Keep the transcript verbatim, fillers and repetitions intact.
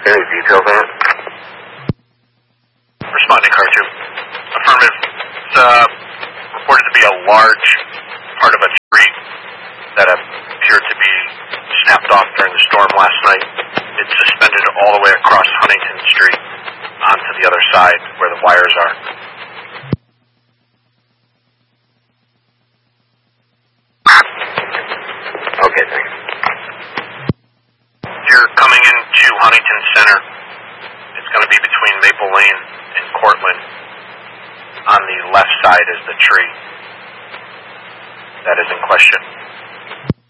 Any details on it? Responding car two. Affirmative. It's uh, reported to be a large part of a tree that appeared to be snapped off during the storm last night. It's suspended all the way across Huntington Street onto the other side where the wires are. Okay, thanks. You're coming into Huntington Center. It's going to be between Maple Lane and Cortland. On the left side is the tree that is in question.